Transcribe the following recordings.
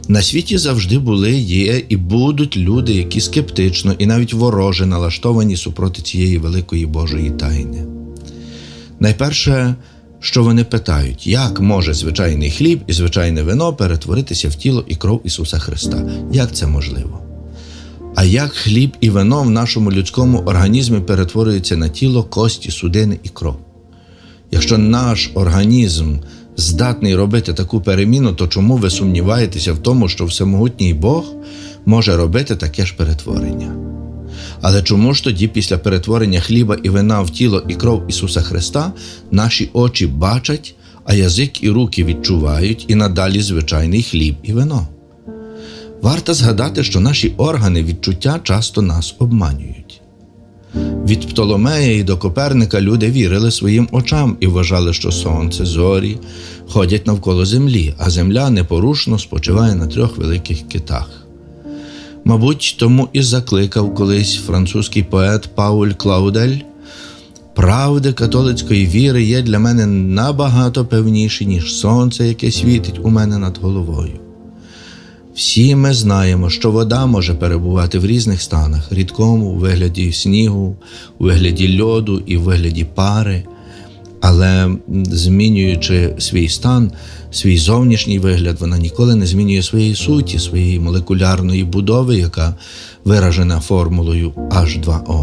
На світі завжди були, є і будуть люди, які скептично і навіть вороже налаштовані супроти цієї великої Божої тайни. Найперше, що вони питають, як може звичайний хліб і звичайне вино перетворитися в тіло і кров Ісуса Христа? Як це можливо? А як хліб і вино в нашому людському організмі перетворюються на тіло, кості, судини і кров? Якщо наш організм здатний робити таку переміну, то чому ви сумніваєтеся в тому, що всемогутній Бог може робити таке ж перетворення? Але чому ж тоді після перетворення хліба і вина в тіло і кров Ісуса Христа наші очі бачать, а язик і руки відчувають і надалі звичайний хліб і вино? Варто згадати, що наші органи відчуття часто нас обманюють. Від Птоломея і до Коперника люди вірили своїм очам і вважали, що сонце, зорі ходять навколо землі, а земля непорушно спочиває на 3 великих китах. Мабуть, тому і закликав колись французький поет Пауль Клаудель: «Правди католицької віри є для мене набагато певніші, ніж сонце, яке світить у мене над головою». Всі ми знаємо, що вода може перебувати в різних станах – рідкому, у вигляді снігу, у вигляді льоду і у вигляді пари. Але змінюючи свій стан, свій зовнішній вигляд, вона ніколи не змінює своєї суті, своєї молекулярної будови, яка виражена формулою H2O.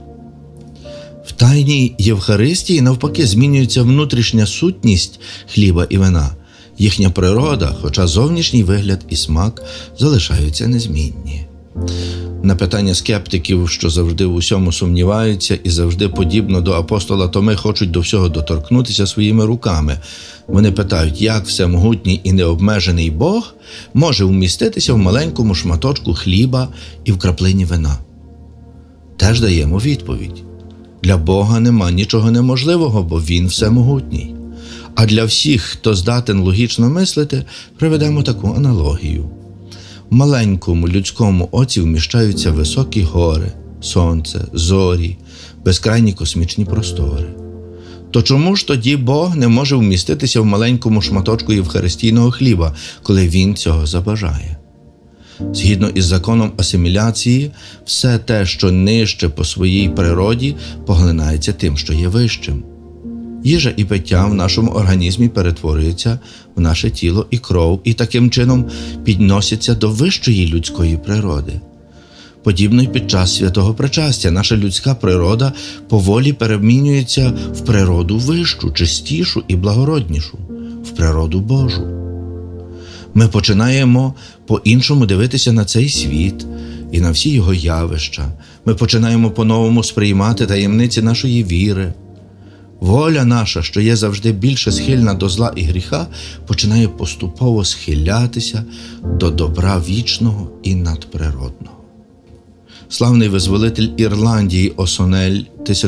В тайній Євхаристії, навпаки, змінюється внутрішня сутність хліба і вина. Їхня природа, хоча зовнішній вигляд і смак залишаються незмінні. На питання скептиків, що завжди в усьому сумніваються і завжди, подібно до апостола Томи, хочуть до всього доторкнутися своїми руками. Вони питають, як всемогутній і необмежений Бог може вміститися в маленькому шматочку хліба і в краплині вина. Теж даємо відповідь. Для Бога нема нічого неможливого, бо Він всемогутній. А для всіх, хто здатен логічно мислити, приведемо таку аналогію. В маленькому людському оці вміщаються високі гори, сонце, зорі, безкрайні космічні простори. То чому ж тоді Бог не може вміститися в маленькому шматочку євхаристійного хліба, коли Він цього забажає? Згідно із законом асиміляції, все те, що нижче по своїй природі, поглинається тим, що є вищим. Їжа і пиття в нашому організмі перетворюються в наше тіло і кров, і таким чином підносяться до вищої людської природи. Подібно й під час святого причастя наша людська природа поволі перемінюється в природу вищу, чистішу і благороднішу, в природу Божу. Ми починаємо по-іншому дивитися на цей світ і на всі його явища. Ми починаємо по-новому сприймати таємниці нашої віри. Воля наша, що є завжди більше схильна до зла і гріха, починає поступово схилятися до добра вічного і надприродного. Славний визволитель Ірландії Осонель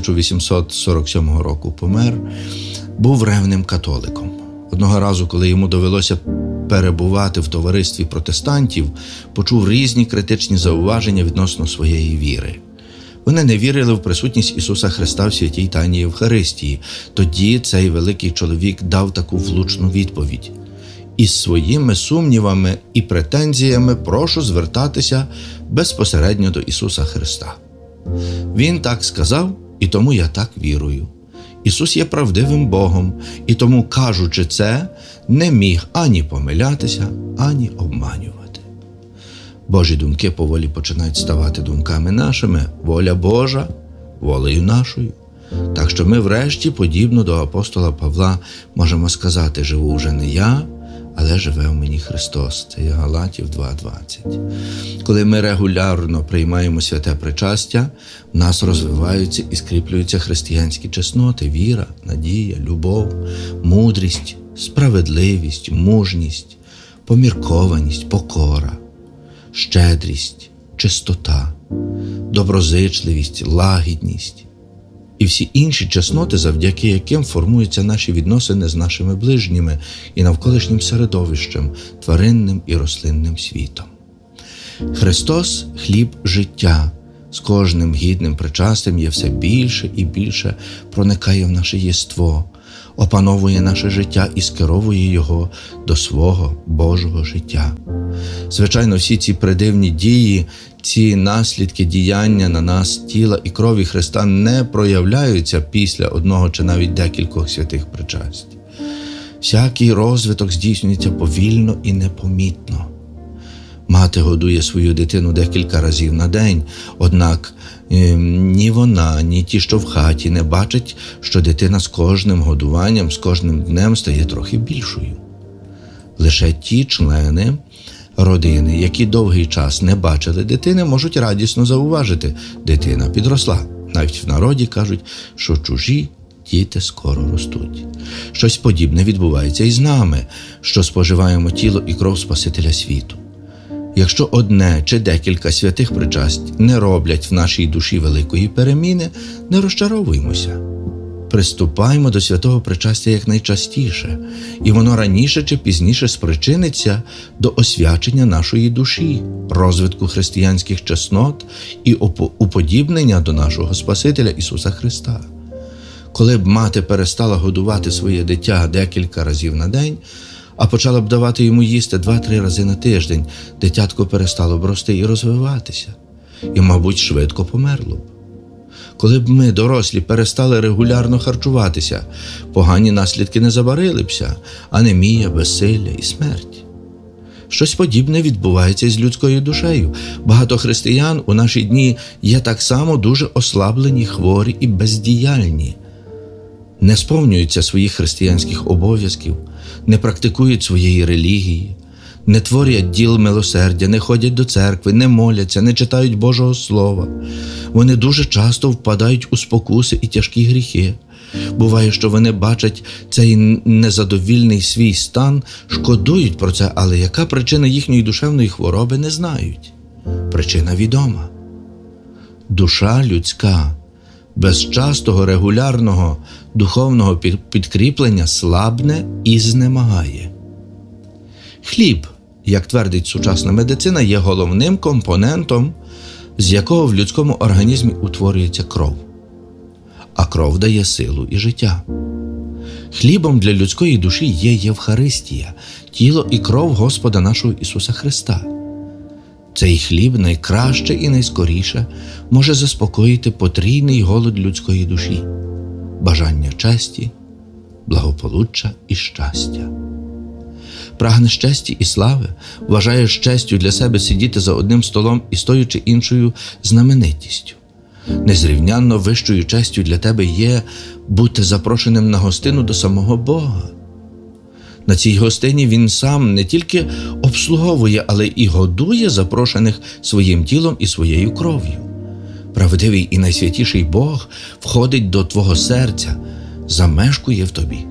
1847 року помер, був ревним католиком. Одного разу, коли йому довелося перебувати в товаристві протестантів, почув різні критичні зауваження відносно своєї віри. Вони не вірили в присутність Ісуса Христа в святій тайні Євхаристії. Тоді цей великий чоловік дав таку влучну відповідь: «Із своїми сумнівами і претензіями прошу звертатися безпосередньо до Ісуса Христа. Він так сказав, і тому я так вірую. Ісус є правдивим Богом, і тому, кажучи це, не міг ані помилятися, ані обманювати». Божі думки поволі починають ставати думками нашими, воля Божа – волею нашою. Так що ми врешті, подібно до апостола Павла, можемо сказати: «Живу вже не я, але живе в мені Христос». Це є Галатів 2:20. Коли ми регулярно приймаємо святе причастя, в нас розвиваються і скріплюються християнські чесноти – віра, надія, любов, мудрість, справедливість, мужність, поміркованість, покора, щедрість, чистота, доброзичливість, лагідність і всі інші чесноти, завдяки яким формуються наші відносини з нашими ближніми і навколишнім середовищем, тваринним і рослинним світом. Христос – хліб життя. З кожним гідним причастям є все більше і більше проникає в наше єство, опановує наше життя і скеровує його до свого Божого життя. Звичайно, всі ці придивні дії, ці наслідки діяння на нас тіла і крові Христа не проявляються після одного чи навіть декількох святих причасть. Всякий розвиток здійснюється повільно і непомітно. Мати годує свою дитину декілька разів на день, однак ні вона, ні ті, що в хаті, не бачать, що дитина з кожним годуванням, з кожним днем стає трохи більшою. Лише ті члени родини, які довгий час не бачили дитини, можуть радісно зауважити – дитина підросла. Навіть в народі кажуть, що чужі діти скоро ростуть. Щось подібне відбувається і з нами, що споживаємо тіло і кров Спасителя світу. Якщо одне чи декілька святих причасть не роблять в нашій душі великої переміни, не розчаровуймося. Приступаймо до святого причастя якнайчастіше, і воно раніше чи пізніше спричиниться до освячення нашої душі, розвитку християнських чеснот і уподібнення до нашого Спасителя Ісуса Христа. Коли б мати перестала годувати своє дитя декілька разів на день, а почала б давати йому їсти 2-3 рази на тиждень, дитятко перестало б рости і розвиватися, і, мабуть, швидко померло б. Коли б ми, дорослі, перестали регулярно харчуватися, погані наслідки не забарилися, анемія, безсилля і смерть. Щось подібне відбувається і з людською душею. Багато християн у наші дні є так само дуже ослаблені, хворі і бездіяльні. Не сповнюються своїх християнських обов'язків, не практикують своєї релігії, не творять діл милосердя, не ходять до церкви, не моляться, не читають Божого Слова. Вони дуже часто впадають у спокуси і тяжкі гріхи. Буває, що вони бачать цей незадовільний свій стан, шкодують про це, але яка причина їхньої душевної хвороби, не знають. Причина відома. Душа людська без частого регулярного духовного підкріплення слабне і знемагає. Хліб, як твердить сучасна медицина, є головним компонентом, з якого в людському організмі утворюється кров. А кров дає силу і життя. Хлібом для людської душі є Євхаристія, тіло і кров Господа нашого Ісуса Христа. Цей хліб найкраще і найскоріше може заспокоїти потрійний голод людської душі, бажання честі, благополуччя і щастя. Прагнеш честі і слави, вважаєш честю для себе сидіти за одним столом і стоючи іншою знаменитістю. Незрівнянно вищою честю для тебе є бути запрошеним на гостину до самого Бога. На цій гостині Він сам не тільки обслуговує, але і годує запрошених своїм тілом і своєю кров'ю. Правдивий і найсвятіший Бог входить до твого серця, замешкує в тобі.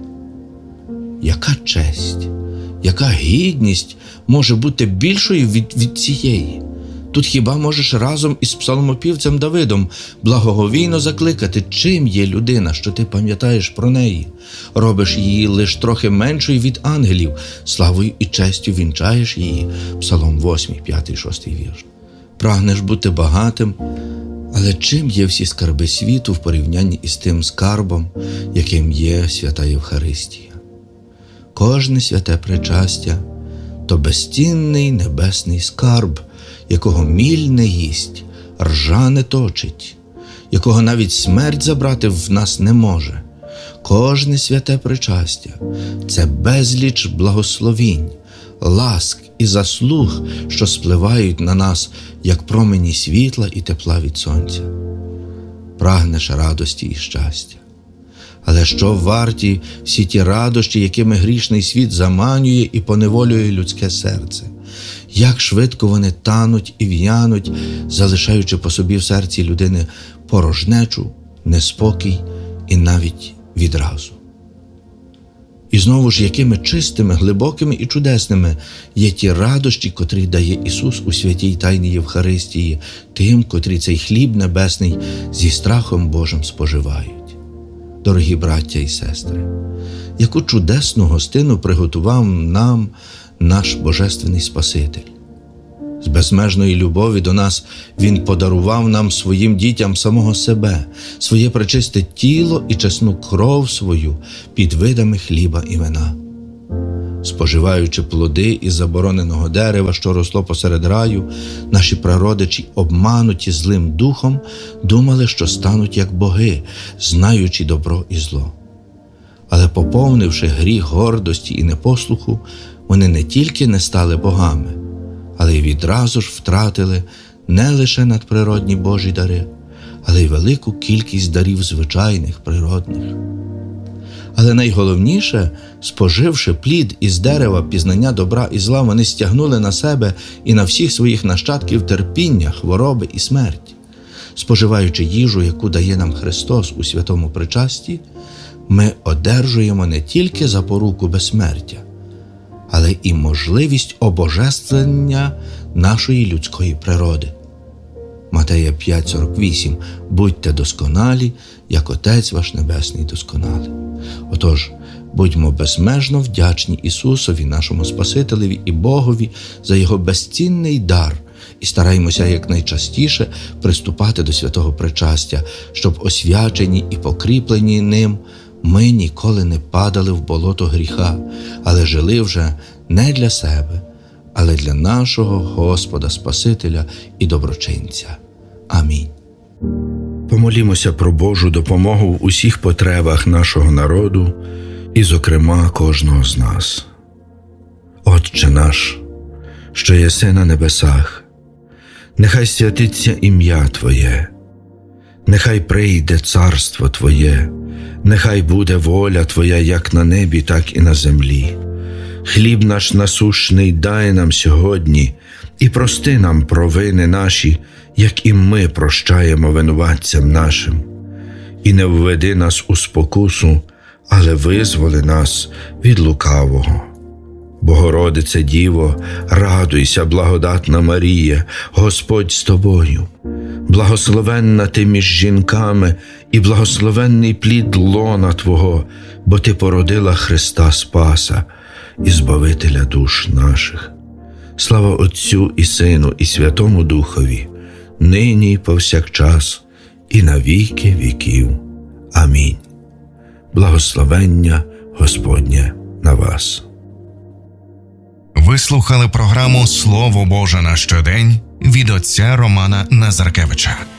Яка честь, яка гідність може бути більшою від цієї? Тут хіба можеш разом із псалмопівцем Давидом благоговійно закликати, чим є людина, що ти пам'ятаєш про неї, робиш її лиш трохи меншою від ангелів, славою і честю вінчаєш її. Псалом 8, 5, 6 вірш. Прагнеш бути багатим, але чим є всі скарби світу в порівнянні із тим скарбом, яким є свята Євхаристія? Кожне святе причастя – то безцінний небесний скарб, якого міль не їсть, ржа не точить, якого навіть смерть забрати в нас не може. Кожне святе причастя – це безліч благословінь, ласк і заслуг, що спливають на нас, як промені світла і тепла від сонця. Прагнеш радості і щастя. Але що варті всі ті радощі, якими грішний світ заманює і поневолює людське серце? Як швидко вони тануть і в'януть, залишаючи по собі в серці людини порожнечу, неспокій і навіть відразу. І знову ж, якими чистими, глибокими і чудесними є ті радощі, котрі дає Ісус у святій тайні Євхаристії тим, котрі цей хліб небесний зі страхом Божим споживають. Дорогі браття і сестри, яку чудесну гостину приготував нам наш Божественний Спаситель. З безмежної любові до нас Він подарував нам своїм дітям самого себе, своє пречисте тіло і чесну кров свою під видами хліба і вина. Споживаючи плоди із забороненого дерева, що росло посеред раю, наші прародичі, обмануті злим духом, думали, що стануть як боги, знаючи добро і зло. Але поповнивши гріх гордості і непослуху, вони не тільки не стали богами, але й відразу ж втратили не лише надприродні Божі дари, але й велику кількість дарів звичайних, природних. Але найголовніше, споживши плід із дерева пізнання добра і зла, вони стягнули на себе і на всіх своїх нащадків терпіння, хвороби і смерть. Споживаючи їжу, яку дає нам Христос у святому причасті, ми одержуємо не тільки запоруку безсмертя, але і можливість обожествлення нашої людської природи. Матея 5:48. Будьте досконалі, як Отець ваш Небесний досконалий. Отож, будьмо безмежно вдячні Ісусові, нашому Спасителеві і Богові, за Його безцінний дар і стараймося якнайчастіше приступати до святого причастя, щоб освячені і покріплені ним ми ніколи не падали в болото гріха, але жили вже не для себе, але для нашого Господа, Спасителя і Доброчинця. Амінь. Помолімося про Божу допомогу в усіх потребах нашого народу і, зокрема, кожного з нас. Отче наш, що єси на небесах, нехай святиться ім'я Твоє, нехай прийде царство Твоє, нехай буде воля Твоя як на небі, так і на землі. Хліб наш насущний дай нам сьогодні і прости нам провини наші, як і ми прощаємо винуватцям нашим. І не введи нас у спокусу, але визволи нас від лукавого. Богородице Діво, радуйся, благодатна Марія, Господь з тобою. Благословенна ти між жінками і благословенний плід лона Твого, бо ти породила Христа Спаса і Збавителя душ наших. Слава Отцю і Сину і Святому Духові, нині і повсякчас, і на віки віків. Амінь. Благословення Господнє на вас. Ви слухали програму «Слово Боже на щодень» від отця Романа Назаркевича.